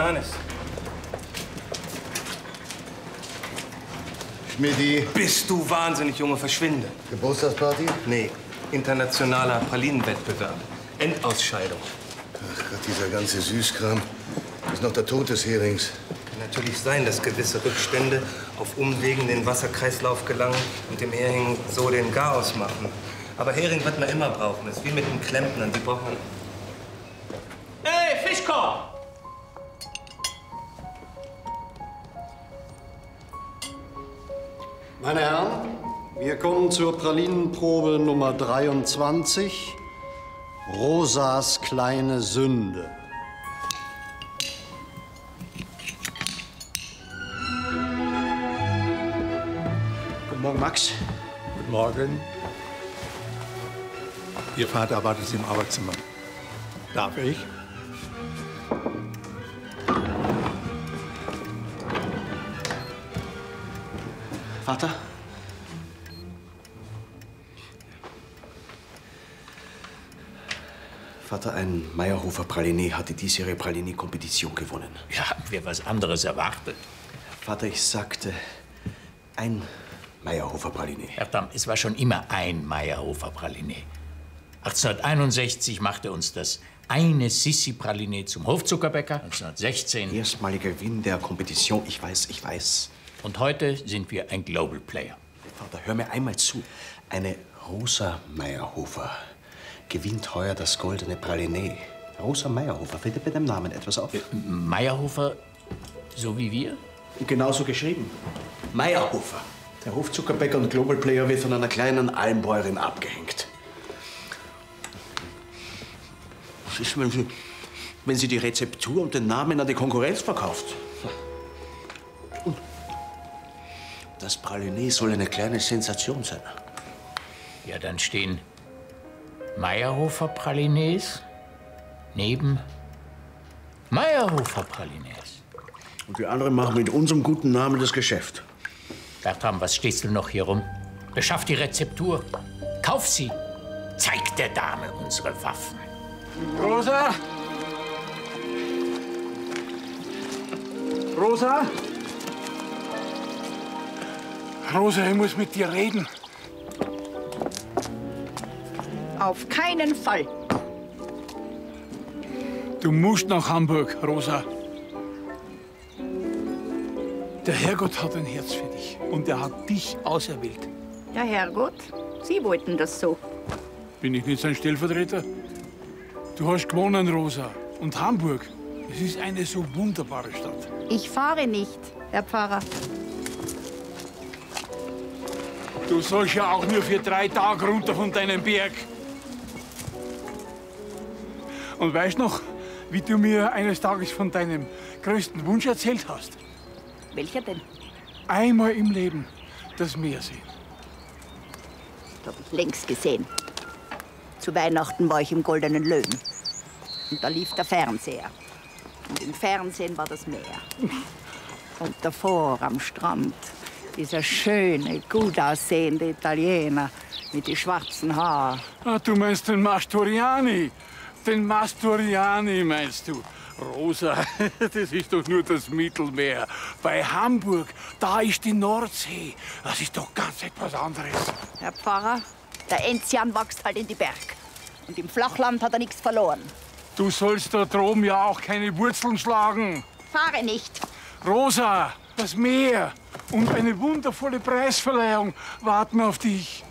Hannes. Schmidti. Bist du wahnsinnig, Junge, verschwinde. Geburtstagsparty? Nee, internationaler Pralinenwettbewerb. Endausscheidung. Ach Gott, dieser ganze Süßkram. Das ist noch der Tod des Herings. Kann natürlich sein, dass gewisse Rückstände auf Umwegen in den Wasserkreislauf gelangen und dem Hering so den Garaus machen. Aber Hering wird man immer brauchen. Das ist wie mit den Klempnern. Die brauchen... Hey, Fischkorb! Meine Herren, wir kommen zur Pralinenprobe Nummer 23. Rosas kleine Sünde. Guten Morgen, Max. Guten Morgen. Ihr Vater erwartet Sie im Arbeitszimmer. Darf ich? Vater? Vater, ein Meyerhofer Praliné hat die diesjährige Praliné-Kompetition gewonnen. Ja, haben wir was anderes erwartet. Vater, ich sagte, ein Meyerhofer Praliné. Herr Damm, es war schon immer ein Meyerhofer Praliné. 1861 machte uns das eine Sissi-Praliné zum Hofzuckerbäcker. 1916. Erstmaliger Gewinn der Kompetition. Ich weiß, ich weiß. Und heute sind wir ein Global Player. Vater, hör mir einmal zu. Eine Rosa Meyerhofer gewinnt heuer das goldene Praliné. Rosa Meyerhofer, fällt dir bei dem Namen etwas auf? Meyerhofer, so wie wir? Genauso geschrieben. Meyerhofer. Der Hofzuckerbäcker und Global Player wird von einer kleinen Almbäuerin abgehängt. Was ist, wenn sie die Rezeptur und den Namen an die Konkurrenz verkauft? Und das Praliné soll eine kleine Sensation sein. Ja, dann stehen Meyerhofer Pralinés neben Meyerhofer Pralinés. Und die anderen machen mit unserem guten Namen das Geschäft. Bertram, was stehst du noch hier rum? Beschaff die Rezeptur. Kauf sie. Zeig der Dame unsere Waffen. Rosa? Rosa? Rosa, ich muss mit dir reden. Auf keinen Fall. Du musst nach Hamburg, Rosa. Der Herrgott hat ein Herz für dich und er hat dich auserwählt. Der Herrgott, Sie wollten das so. Bin ich nicht sein Stellvertreter? Du hast gewonnen, Rosa. Und Hamburg, es ist eine so wunderbare Stadt. Ich fahre nicht, Herr Pfarrer. Du sollst ja auch nur für 3 Tage runter von deinem Berg. Und weißt noch, wie du mir eines Tages von deinem größten Wunsch erzählt hast? Welcher denn? Einmal im Leben das Meer sehen. Das habe ich längst gesehen. Zu Weihnachten war ich im Goldenen Löwen. Und da lief der Fernseher. Und im Fernsehen war das Meer. Und davor am Strand dieser schöne, gut aussehende Italiener mit den schwarzen Haaren. Ah, du meinst den Mastoriani. Den Mastoriani meinst du. Rosa, das ist doch nur das Mittelmeer. Bei Hamburg, da ist die Nordsee. Das ist doch ganz etwas anderes. Herr Pfarrer, der Enzian wächst halt in die Berg. Und im Flachland hat er nichts verloren. Du sollst da droben ja auch keine Wurzeln schlagen. Fahre nicht. Rosa, das Meer und eine wundervolle Preisverleihung warten auf dich.